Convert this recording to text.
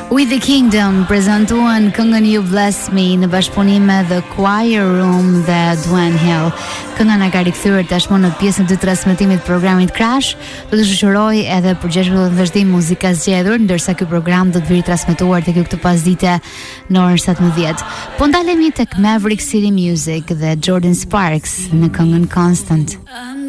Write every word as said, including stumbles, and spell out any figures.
With the Kingdom prezantuan këngën You Bless Me në bashkëpunim me The Choir Room dhe Dwan Hill. Kënga na ka rikthyer tashmë në pjesën e transmetimit të programit Crash. Do të shoqëroj edhe për gjashtë vazhdim muzika zgjedhur, ndërsa ky program do të vijë transmetuar tek ju këtë pasdite në orën satëmbëdhjetë. Po ndalemi tek Maverick City Music dhe Jordan Sparks në këngën Constant.